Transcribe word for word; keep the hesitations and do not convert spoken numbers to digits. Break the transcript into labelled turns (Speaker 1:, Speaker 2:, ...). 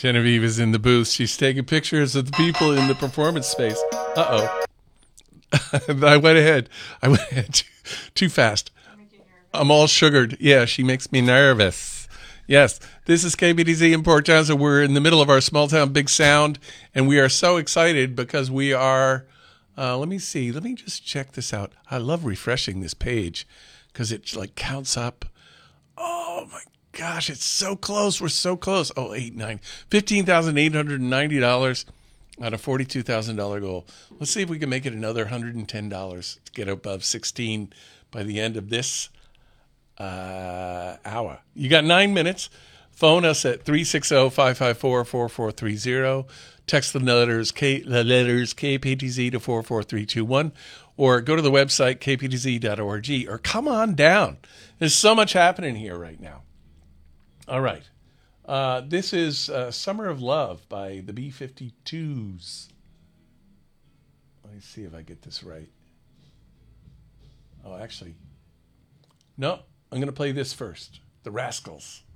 Speaker 1: Genevieve is in the booth. She's taking pictures of the people in the performance space. Uh-oh. I went ahead. I went ahead too, too fast. I'm all sugared. Yeah, she makes me nervous. Yes, this is K P D Z in Port Johnson. We're in the middle of our small town big sound, and we are so excited because we are, uh, let me see, let me just check this out. I love refreshing this page because it like counts up. Oh my gosh, it's so close. We're so close. Oh, eight, nine, fifteen thousand eight hundred ninety dollars on a forty-two thousand dollars goal. Let's see if we can make it another one hundred ten dollars to get above sixteen by the end of this uh, hour. You got nine minutes. Phone us at three six zero, five five four, four four three zero. Text the letters, K, the letters K P T Z to four four three two one. Or go to the website, k p t z dot org. Or come on down. There's so much happening here right now. All right. Uh, this is uh, Summer of Love by the B fifty-twos. Let me see if I get this right. Oh, actually. No, I'm going to play this first. The Rascals.